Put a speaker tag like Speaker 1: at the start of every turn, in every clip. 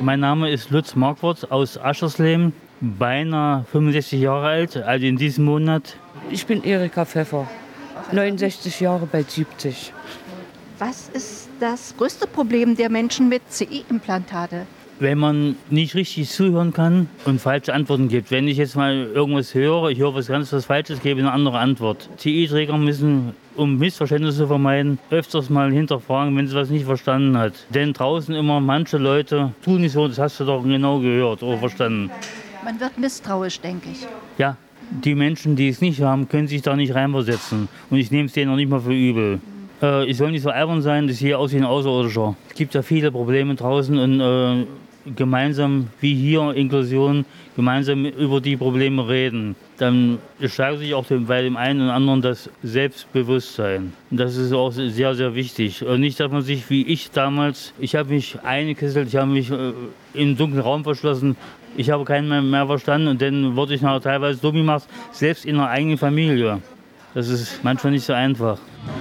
Speaker 1: Mein Name ist Lutz Marquardt aus Aschersleben, beinahe 65 Jahre alt, also in diesem Monat.
Speaker 2: Ich bin Erika Pfeffer, 69 Jahre, bald 70.
Speaker 3: Was ist das größte Problem der Menschen mit CI-Implantate?
Speaker 1: Wenn man nicht richtig zuhören kann und falsche Antworten gibt. Wenn ich jetzt mal irgendwas höre, ich höre was Falsches, gebe eine andere Antwort. TI-Träger müssen, um Missverständnisse zu vermeiden, öfters mal hinterfragen, wenn sie was nicht verstanden hat. Denn draußen immer manche Leute tun nicht so, das hast du doch genau gehört oder verstanden.
Speaker 3: Man wird misstrauisch, denke ich.
Speaker 1: Ja, die Menschen, die es nicht haben, können sich da nicht reinversetzen. Und ich nehme es denen noch nicht mal für übel. Ich soll nicht so albern sein, das hier aussieht wie ein Außerirdischer. Es gibt ja viele Probleme draußen und gemeinsam, wie hier, Inklusion, gemeinsam über die Probleme reden. Dann steigert sich auch bei dem einen und anderen das Selbstbewusstsein. Und das ist auch sehr, sehr wichtig. Und nicht, dass man sich, wie ich damals, ich habe mich eingekesselt, ich habe mich im dunklen Raum verschlossen, ich habe keinen mehr verstanden und dann wurde ich nachher teilweise dumm gemacht, selbst in der eigenen Familie. Das ist manchmal nicht so einfach.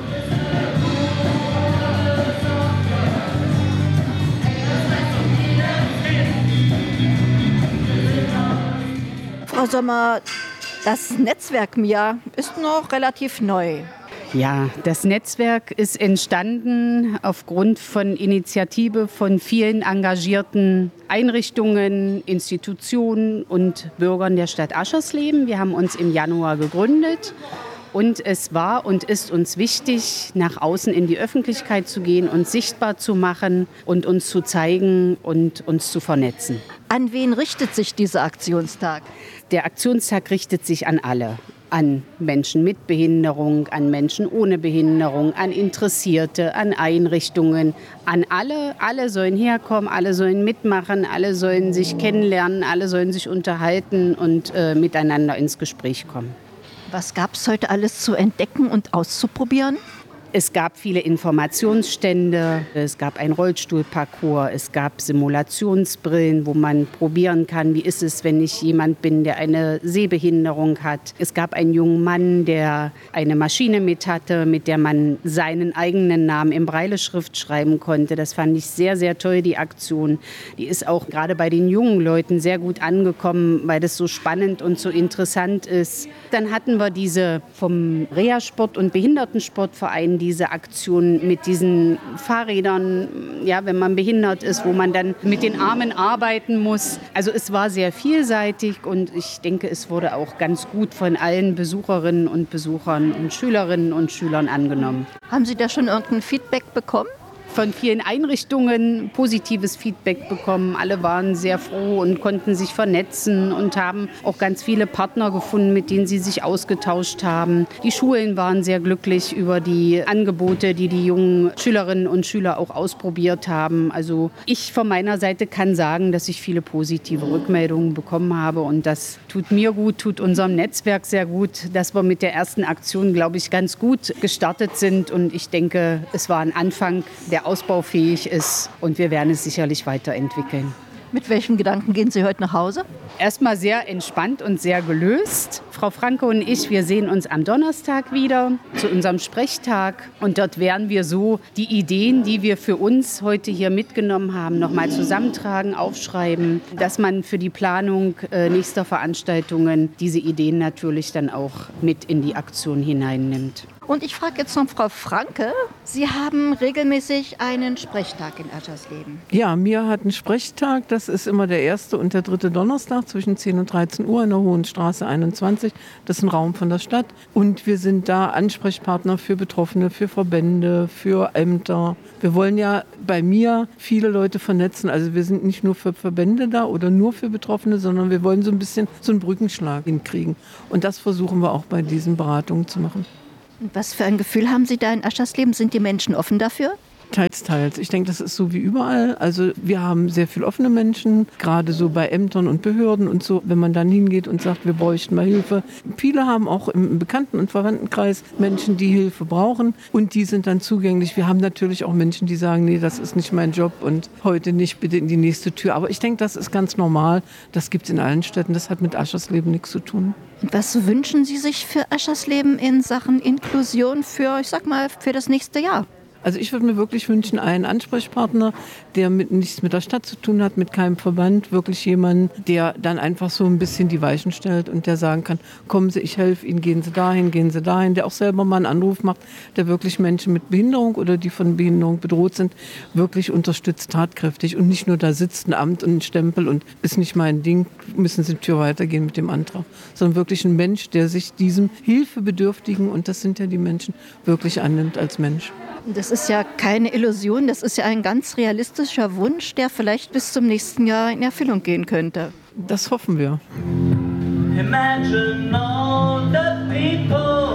Speaker 3: Frau Sommer, das Netzwerk MIA ist noch relativ neu.
Speaker 4: Ja, das Netzwerk ist entstanden aufgrund von Initiative von vielen engagierten Einrichtungen, Institutionen und Bürgern der Stadt Aschersleben. Wir haben uns im Januar gegründet. Und es war und ist uns wichtig, nach außen in die Öffentlichkeit zu gehen, uns sichtbar zu machen und uns zu zeigen und uns zu vernetzen.
Speaker 3: An wen richtet sich dieser Aktionstag?
Speaker 4: Der Aktionstag richtet sich an alle. An Menschen mit Behinderung, an Menschen ohne Behinderung, an Interessierte, an Einrichtungen, an alle. Alle sollen herkommen, alle sollen mitmachen, alle sollen sich kennenlernen, alle sollen sich unterhalten und miteinander ins Gespräch kommen.
Speaker 3: Was gab es heute alles zu entdecken und auszuprobieren?
Speaker 4: Es gab viele Informationsstände, es gab einen Rollstuhlparcours, es gab Simulationsbrillen, wo man probieren kann, wie ist es, wenn ich jemand bin, der eine Sehbehinderung hat. Es gab einen jungen Mann, der eine Maschine mit hatte, mit der man seinen eigenen Namen in Brailleschrift schreiben konnte. Das fand ich sehr, sehr toll, die Aktion. Die ist auch gerade bei den jungen Leuten sehr gut angekommen, weil das so spannend und so interessant ist. Dann hatten wir diese vom Reha-Sport- und Behindertensportverein, diese Aktion mit diesen Fahrrädern, ja, wenn man behindert ist, wo man dann mit den Armen arbeiten muss. Also es war sehr vielseitig und ich denke, es wurde auch ganz gut von allen Besucherinnen und Besuchern und Schülerinnen und Schülern angenommen.
Speaker 3: Haben Sie da schon irgendein Feedback bekommen?
Speaker 4: Von vielen Einrichtungen positives Feedback bekommen. Alle waren sehr froh und konnten sich vernetzen und haben auch ganz viele Partner gefunden, mit denen sie sich ausgetauscht haben. Die Schulen waren sehr glücklich über die Angebote, die die jungen Schülerinnen und Schüler auch ausprobiert haben. Also ich von meiner Seite kann sagen, dass ich viele positive Rückmeldungen bekommen habe und das tut mir gut, tut unserem Netzwerk sehr gut, dass wir mit der ersten Aktion, glaube ich, ganz gut gestartet sind und ich denke, es war ein Anfang, der ausbaufähig ist und wir werden es sicherlich weiterentwickeln.
Speaker 3: Mit welchem Gedanken gehen Sie heute nach Hause?
Speaker 4: Erstmal sehr entspannt und sehr gelöst. Frau Franke und ich, wir sehen uns am Donnerstag wieder zu unserem Sprechtag. Und dort werden wir so die Ideen, die wir für uns heute hier mitgenommen haben, nochmal zusammentragen, aufschreiben, dass man für die Planung nächster Veranstaltungen diese Ideen natürlich dann auch mit in die Aktion hineinnimmt.
Speaker 3: Und ich frage jetzt noch Frau Franke. Sie haben regelmäßig einen Sprechtag in Aschersleben.
Speaker 5: Ja, MIA hat einen Sprechtag. Das ist immer der erste und der dritte Donnerstag zwischen 10 und 13 Uhr in der Hohenstraße 21. Das ist ein Raum von der Stadt. Und wir sind da Ansprechpartner für Betroffene, für Verbände, für Ämter. Wir wollen ja bei MIA viele Leute vernetzen. Also wir sind nicht nur für Verbände da oder nur für Betroffene, sondern wir wollen so ein bisschen so einen Brückenschlag hinkriegen. Und das versuchen wir auch bei diesen Beratungen zu machen.
Speaker 3: Was für ein Gefühl haben Sie da in Aschersleben? Sind die Menschen offen dafür?
Speaker 5: Teils, teils. Ich denke, das ist so wie überall. Also wir haben sehr viel offene Menschen, gerade so bei Ämtern und Behörden und so, wenn man dann hingeht und sagt, wir bräuchten mal Hilfe. Viele haben auch im Bekannten- und Verwandtenkreis Menschen, die Hilfe brauchen und die sind dann zugänglich. Wir haben natürlich auch Menschen, die sagen, nee, das ist nicht mein Job und heute nicht, bitte in die nächste Tür. Aber ich denke, das ist ganz normal. Das gibt es in allen Städten. Das hat mit Aschersleben nichts zu tun.
Speaker 3: Und was wünschen Sie sich für Aschersleben in Sachen Inklusion für, ich sag mal, für das nächste Jahr?
Speaker 5: Also ich würde mir wirklich wünschen, einen Ansprechpartner, der nichts mit der Stadt zu tun hat, mit keinem Verband, wirklich jemanden, der dann einfach so ein bisschen die Weichen stellt und der sagen kann, kommen Sie, ich helfe Ihnen, gehen Sie dahin, der auch selber mal einen Anruf macht, der wirklich Menschen mit Behinderung oder die von Behinderung bedroht sind, wirklich unterstützt, tatkräftig und nicht nur da sitzt ein Amt und ein Stempel und ist nicht mein Ding, müssen Sie die Tür weitergehen mit dem Antrag, sondern wirklich ein Mensch, der sich diesem Hilfebedürftigen, und das sind ja die Menschen, wirklich annimmt als Mensch.
Speaker 3: Das ist ja keine Illusion, das ist ja ein ganz realistischer Wunsch, der vielleicht bis zum nächsten Jahr in Erfüllung gehen könnte.
Speaker 5: Das hoffen wir.
Speaker 1: Imagine all the people